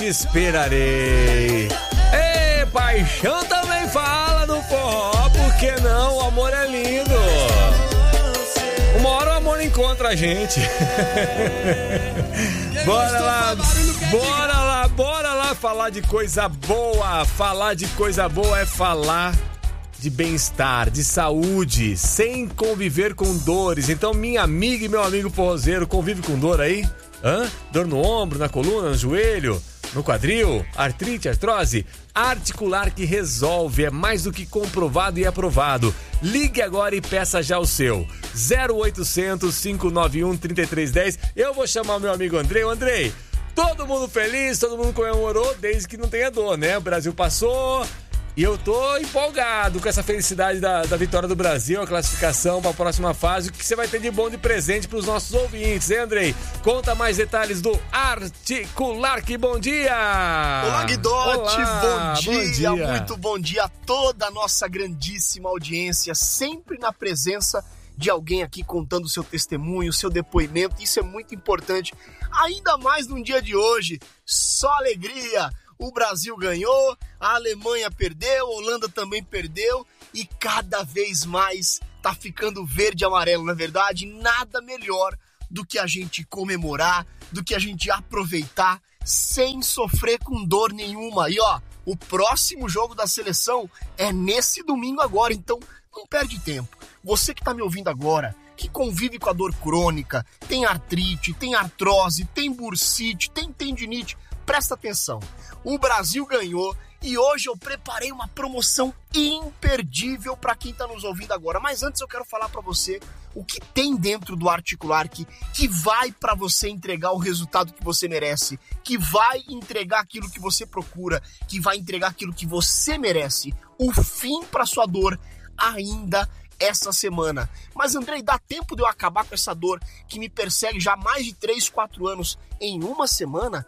esperarei. Ei, paixão também fala no forró, por que não? O amor é lindo. Uma hora o amor encontra a gente. Bora lá falar de coisa boa. Falar de coisa boa é falar de bem-estar, de saúde, sem conviver com dores. Então, minha amiga e meu amigo forrozeiro, convive com dor aí? Dor no ombro, na coluna, no joelho, no quadril, artrite, artrose? Articular que resolve, é mais do que comprovado e aprovado. Ligue agora e peça já o seu. 0800 591 3310. Eu vou chamar o meu amigo Andrei. Andrei, todo mundo feliz, todo mundo comemorou, desde que não tenha dor, né? O Brasil passou. E eu tô empolgado com essa felicidade da vitória do Brasil, a classificação para a próxima fase. O que você vai ter de bom de presente para os nossos ouvintes, hein, Andrei? Conta mais detalhes do Articular, que bom dia! Olá, Guidotti, bom dia, muito bom dia a toda a nossa grandíssima audiência, sempre na presença de alguém aqui contando seu testemunho, seu depoimento. Isso é muito importante, ainda mais num dia de hoje, só alegria. O Brasil ganhou, a Alemanha perdeu, a Holanda também perdeu e cada vez mais tá ficando verde e amarelo, na verdade. Nada melhor do que a gente comemorar, do que a gente aproveitar sem sofrer com dor nenhuma. E ó, o próximo jogo da seleção é nesse domingo agora, então não perde tempo. Você que tá me ouvindo agora, que convive com a dor crônica, tem artrite, tem artrose, tem bursite, tem tendinite, presta atenção. O Brasil ganhou e hoje eu preparei uma promoção imperdível para quem está nos ouvindo agora. Mas antes eu quero falar para você o que tem dentro do Articular que vai para você entregar o resultado que você merece, que vai entregar aquilo que você procura, que vai entregar aquilo que você merece. O fim para sua dor ainda essa semana. Mas Andrei, dá tempo de eu acabar com essa dor que me persegue já há mais de 3, 4 anos em uma semana?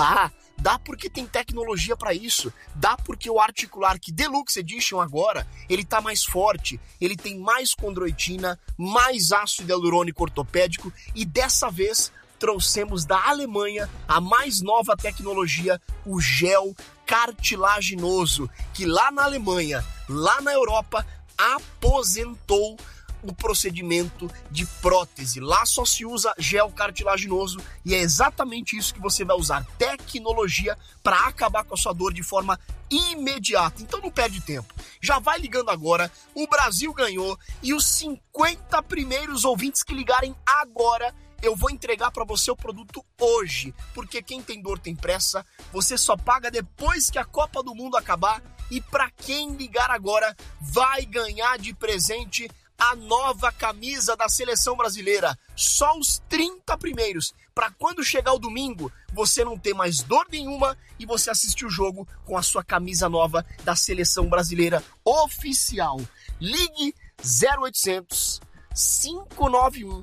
Dá porque tem tecnologia para isso. Dá porque o Articular que Deluxe Edition agora, ele tá mais forte, ele tem mais condroitina, mais ácido hialurônico ortopédico e dessa vez trouxemos da Alemanha a mais nova tecnologia, o gel cartilaginoso, que lá na Alemanha, lá na Europa, aposentou o procedimento de prótese. Lá só se usa gel cartilaginoso e é exatamente isso que você vai usar, tecnologia para acabar com a sua dor de forma imediata. Então não perde tempo, já vai ligando agora. O Brasil ganhou e os 50 primeiros ouvintes que ligarem agora, eu vou entregar para você o produto hoje, porque quem tem dor tem pressa, você só paga depois que a Copa do Mundo acabar. E para quem ligar agora, vai ganhar de presente a nova camisa da Seleção Brasileira. Só os 30 primeiros, para quando chegar o domingo, você não ter mais dor nenhuma e você assistir o jogo com a sua camisa nova da Seleção Brasileira oficial. Ligue 0800 591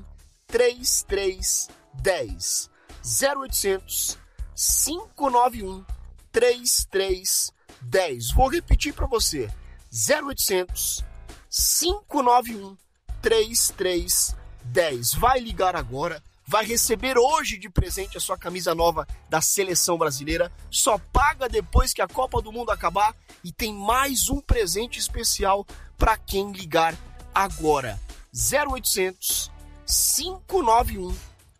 3310. 0800 591 3310. Vou repetir para você. 0800 591 3310. Vai ligar agora, vai receber hoje de presente a sua camisa nova da Seleção Brasileira. Só paga depois que a Copa do Mundo acabar e tem mais um presente especial para quem ligar agora. 0800 591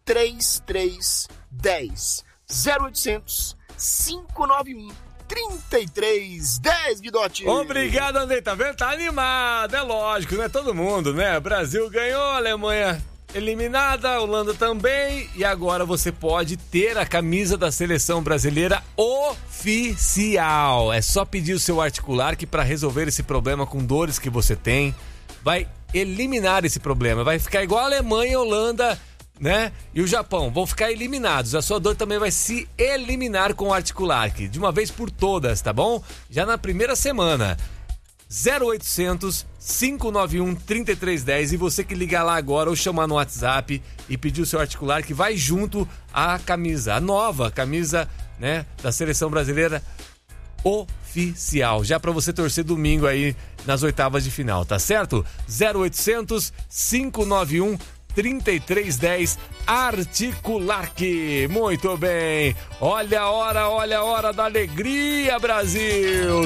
3310. 0800 591 3310, Guidotti. Obrigado, Andrei. Tá vendo? Tá animado, é lógico, não é todo mundo, né? Brasil ganhou, Alemanha eliminada, a Holanda também. E agora você pode ter a camisa da Seleção Brasileira oficial. É só pedir o seu Articular que para resolver esse problema com dores que você tem, vai eliminar esse problema. Vai ficar igual a Alemanha e a Holanda, né? E o Japão vão ficar eliminados. A sua dor também vai se eliminar com o Articular, que de uma vez por todas, tá bom? Já na primeira semana. 0800 591 3310 e você que ligar lá agora ou chamar no WhatsApp e pedir o seu Articular, que vai junto à camisa, a nova camisa, né, da Seleção Brasileira oficial, já para você torcer domingo aí nas oitavas de final, tá certo? 0800 591 3310 Articularque. Muito bem. Olha a hora da alegria, Brasil.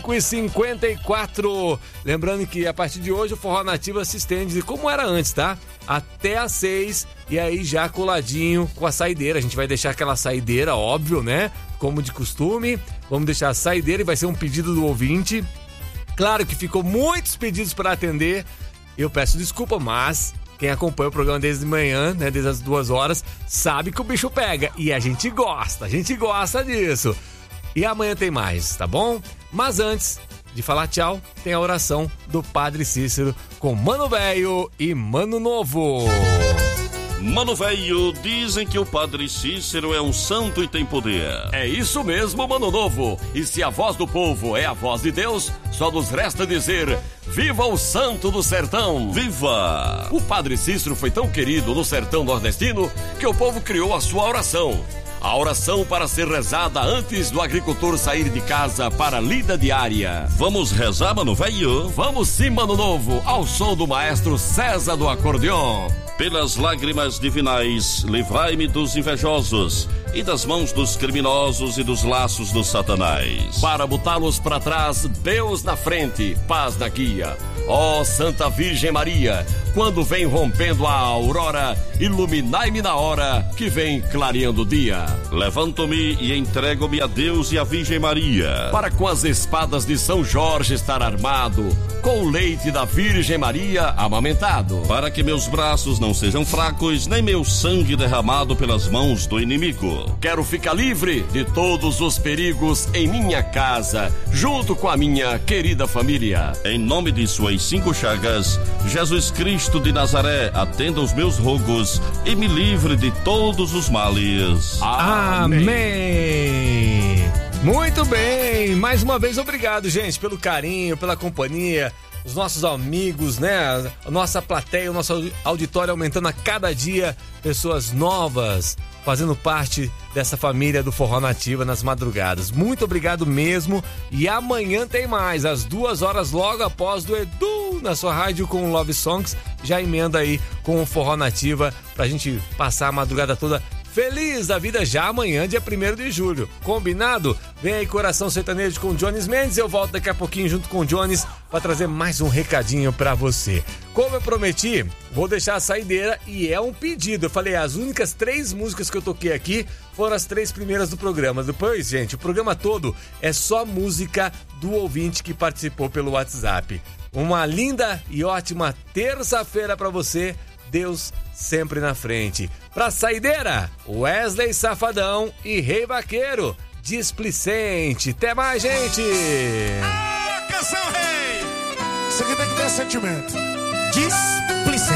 5h54. Lembrando que a partir de hoje o Forró Nativa se estende como era antes, tá? Até às 6 e aí já coladinho com a saideira. A gente vai deixar aquela saideira, óbvio, né? Como de costume. Vamos deixar a saideira e vai ser um pedido do ouvinte. Claro que ficou muitos pedidos para atender. Eu peço desculpa, mas quem acompanha o programa desde manhã, né, desde as 2 horas, sabe que o bicho pega. E a gente gosta disso. E amanhã tem mais, tá bom? Mas antes de falar tchau, tem a oração do Padre Cícero com Mano Velho e Mano Novo. Mano Velho, dizem que o Padre Cícero é um santo e tem poder. É isso mesmo, Mano Novo. E se a voz do povo é a voz de Deus, só nos resta dizer: viva o santo do sertão! Viva! O Padre Cícero foi tão querido no sertão nordestino que o povo criou a sua oração. A oração para ser rezada antes do agricultor sair de casa para a lida diária. Vamos rezar, Mano Velho? Vamos sim, Mano Novo, ao som do maestro César do acordeon. Pelas lágrimas divinais, livrai-me dos invejosos e das mãos dos criminosos e dos laços dos satanás. Para botá-los para trás, Deus na frente, paz na guia. Ó Santa Virgem Maria, quando vem rompendo a aurora, iluminai-me na hora que vem clareando o dia. Levanto-me e entrego-me a Deus e a Virgem Maria, para com as espadas de São Jorge estar armado, com o leite da Virgem Maria amamentado, para que meus braços não sejam fracos, nem meu sangue derramado pelas mãos do inimigo. Quero ficar livre de todos os perigos em minha casa, junto com a minha querida família. Em nome de suas 5 chagas, Jesus Cristo de Nazaré, atenda os meus rogos e me livre de todos os males. Amém. Muito bem. Mais uma vez, obrigado, gente, pelo carinho, pela companhia. Os nossos amigos, né? A nossa plateia, o nosso auditório aumentando a cada dia. Pessoas novas fazendo parte dessa família do Forró Nativa nas madrugadas. Muito obrigado mesmo. E amanhã tem mais, às 2 horas, logo após do Edu, na sua rádio com o Love Songs. Já emenda aí com o Forró Nativa pra gente passar a madrugada toda feliz da vida já amanhã, dia 1º de julho. Combinado? Vem aí Coração Sertanejo com o Jones Mendes. Eu volto daqui a pouquinho junto com o Jones para trazer mais um recadinho para você. Como eu prometi, vou deixar a saideira e é um pedido. Eu falei, as únicas 3 músicas que eu toquei aqui foram as 3 primeiras do programa. Depois, gente, o programa todo é só música do ouvinte que participou pelo WhatsApp. Uma linda e ótima terça-feira para você. Deus sempre na frente. Pra saideira, Wesley Safadão e Rei Vaqueiro, Displicente. Até mais, gente! Canção Rei! Isso aqui tem que ter sentimento. Displicente.